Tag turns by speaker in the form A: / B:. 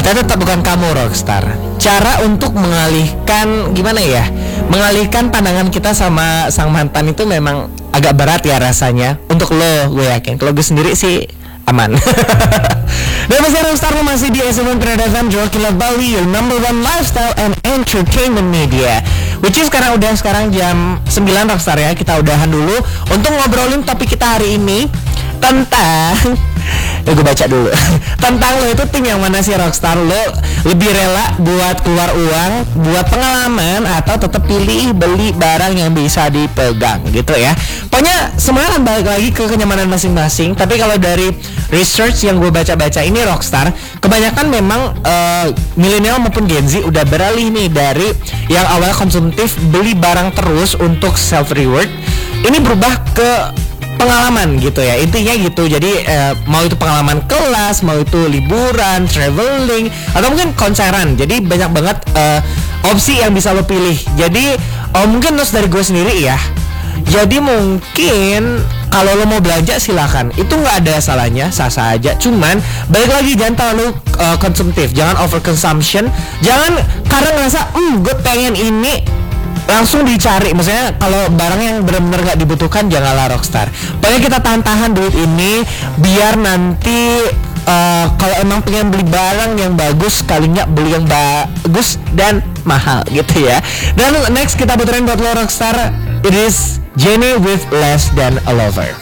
A: Tapi tetap bukan kamu rockstar. Cara untuk mengalihkan mengalihkan pandangan kita sama sang mantan itu memang agak berat ya rasanya. Untuk lo, gue yakin. Kalau gue sendiri sih aman. Dan masih rockstar, lo masih di SM Trinidad FM, Joaquin Bali, your number one lifestyle and entertainment media. Which is sekarang jam 9 rockstar ya. Kita udahan dulu untuk ngobrolin topik kita hari ini tentang gue baca dulu. Tentang lo itu tim yang mana sih rockstar? Lo lebih rela buat keluar uang, buat pengalaman, atau tetap pilih beli barang yang bisa dipegang gitu ya. Pokoknya semuanya kan balik lagi ke kenyamanan masing-masing. Tapi kalau dari research yang gue baca-baca ini rockstar, kebanyakan memang milenial maupun Gen Z udah beralih nih dari yang awalnya konsumtif beli barang terus untuk self reward, ini berubah ke pengalaman gitu ya, intinya gitu. Jadi mau itu pengalaman kelas, mau itu liburan, traveling, atau mungkin konseran. Jadi banyak banget opsi yang bisa lo pilih. Jadi mungkin terus dari gue sendiri ya. Jadi mungkin kalau lo mau belanja silakan, itu nggak ada salahnya, sah-sah aja. Cuman balik lagi, jangan terlalu konsumtif, jangan over consumption, jangan karena ngerasa gue pengen ini langsung dicari. Maksudnya kalau barang yang benar-benar gak dibutuhkan, janganlah rockstar. Pokoknya kita tahan-tahan duit ini biar nanti kalau emang pengen beli barang yang bagus, kalinya beli yang bagus dan mahal gitu ya. Dan next kita puterin buat lo rockstar, it is Jennie with Less Than a Lover.